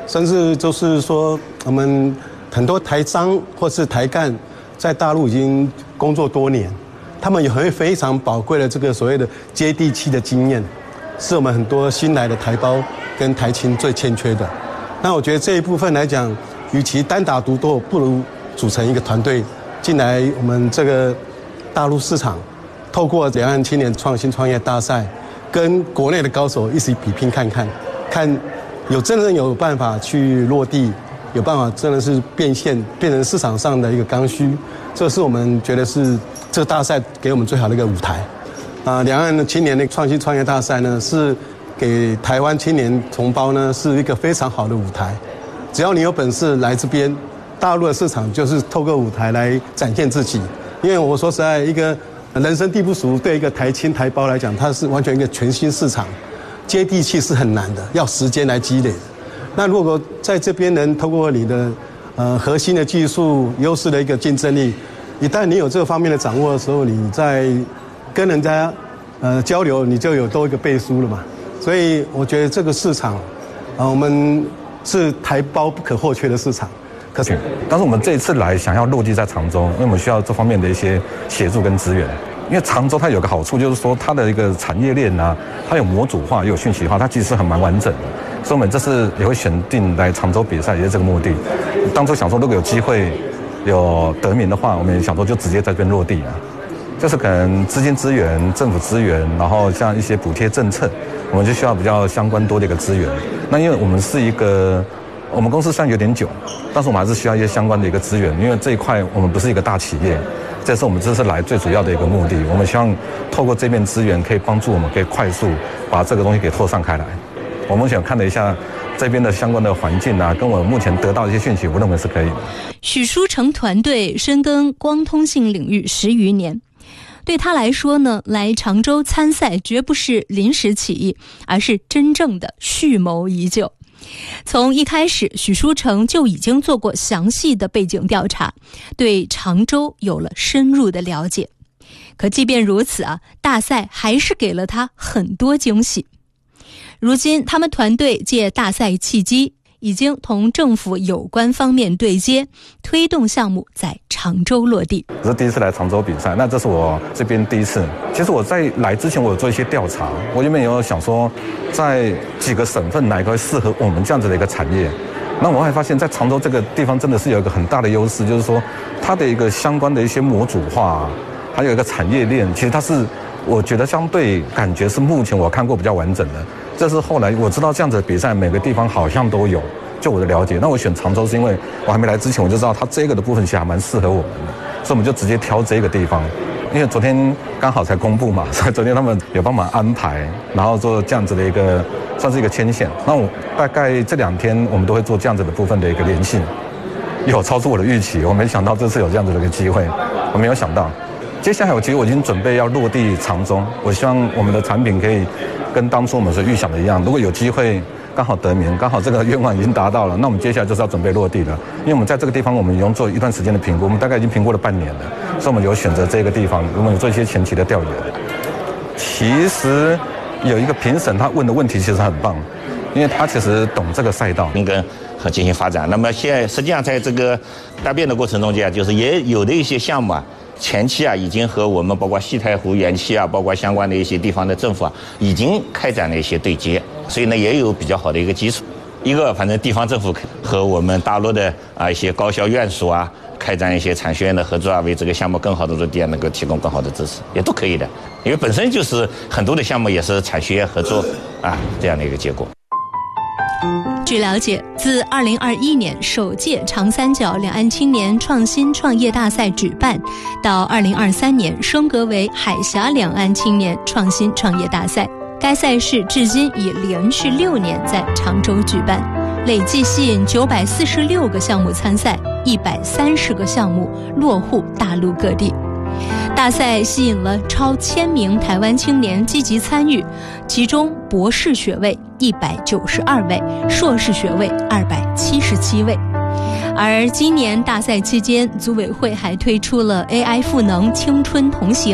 甚至就是说我们很多台商或是台干在大陆已经工作多年，他们有非常宝贵的这个所谓的接地气的经验，是我们很多新来的台胞跟台青最欠缺的。那我觉得这一部分来讲，与其单打独斗，不如组成一个团队进来我们这个大陆市场，透过两岸青年创新创业大赛，跟国内的高手一起比拼看看真正有办法去落地，有办法真的是变成市场上的一个刚需，这是我们觉得是这个大赛给我们最好的一个舞台。两岸的青年的创新创业大赛呢，是给台湾青年同胞呢是一个非常好的舞台。只要你有本事来这边，大陆的市场就是透过舞台来展现自己。因为我说实在，一个人生地不熟，对一个台青台胞来讲，它是完全一个全新市场，接地气是很难的，要时间来积累的。那如果在这边能透过你的核心的技术优势的一个竞争力，一旦你有这方面的掌握的时候，你在跟人家交流，你就有多一个背书了嘛。所以我觉得这个市场我们是台胞不可或缺的市场。 但是我们这一次来想要落地在常州，因为我们需要这方面的一些协助跟资源。因为常州它有个好处，就是说它的一个产业链啊，它有模组化，也有讯息化，它其实很蛮完整的。所以我们这次也会选定来常州比赛，也是这个目的。当初想说，如果有机会有得名的话，我们也想说就直接在这边落地啊。就是可能资金资源、政府资源，然后像一些补贴政策，我们就需要比较相关多的一个资源。那因为我们是我们公司虽然有点久，但是我们还是需要一些相关的一个资源，因为这一块我们不是一个大企业，这是我们这次来最主要的一个目的。我们希望透过这边资源，可以帮助我们可以快速把这个东西给扩散开来。我目前看了一下这边的相关的环境啊，跟我目前得到的一些讯息，我认为是可以的。 许书成团队深耕光通信领域10余年。对他来说呢，来常州参赛绝不是临时起意，而是真正的蓄谋已久。从一开始，许书成就已经做过详细的背景调查，对常州有了深入的了解。可即便如此大赛还是给了他很多惊喜。如今他们团队借大赛契机，已经同政府有关方面对接，推动项目在常州落地。 这是第一次来常州比赛，那这是我这边第一次。其实我在来之前，我有做一些调查，我原本有想说，在几个省份哪一个会适合我们这样子的一个产业。那我还发现，在常州这个地方真的是有一个很大的优势，就是说它的一个相关的一些模组化，还有一个产业链，其实它是我觉得相对感觉是目前我看过比较完整的。这是后来我知道这样子的比赛每个地方好像都有，就我的了解。那我选常州是因为我还没来之前我就知道它这个的部分其实还蛮适合我们的，所以我们就直接挑这个地方。因为昨天刚好才公布嘛，所以昨天他们有帮忙安排，然后做这样子的一个算是一个牵线。那我大概这2天我们都会做这样子的部分的一个联系，有超出我的预期，我没想到这次有这样子的一个机会，我没有想到。接下来其实我已经准备要落地常州，我希望我们的产品可以跟当初我们所预想的一样，如果有机会刚好得名，刚好这个愿望已经达到了，那我们接下来就是要准备落地了。因为我们在这个地方我们已经做一段时间的评估，我们大概已经评估了半年了，所以我们有选择这个地方，我们有做一些前期的调研。其实有一个评审他问的问题其实很棒，因为他其实懂这个赛道和进行发展。那么现在实际上在这个答辩的过程中间，就是也有的一些项目前期已经和我们包括西太湖园区包括相关的一些地方的政府已经开展了一些对接，所以呢也有比较好的一个基础。一个反正地方政府和我们大陆的一些高校院所开展一些产学研的合作为这个项目更好的落地能够提供更好的支持，也都可以的。因为本身就是很多的项目也是产学研合作这样的一个结果。 据了解，自2021年首届长三角两岸青年创新创业大赛举办，到2023年升格为海峡两岸青年创新创业大赛，该赛事至今已连续6年在常州举办，累计吸引946个项目参赛，130个项目落户大陆各地。大赛吸引了超1000名台湾青年积极参与，其中博士学位192位，硕士学位277位。而今年大赛期间，组委会还推出了 AI 赋能青春同行